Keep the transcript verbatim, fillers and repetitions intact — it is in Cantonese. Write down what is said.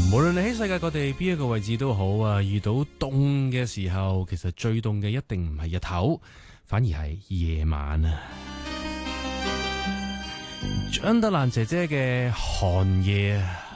無論你喺世界各地邊一個位置都好啊，遇到凍嘅時候，其實最凍嘅一定唔係日頭，反而係夜晚啊。張德蘭姐姐嘅寒夜啊。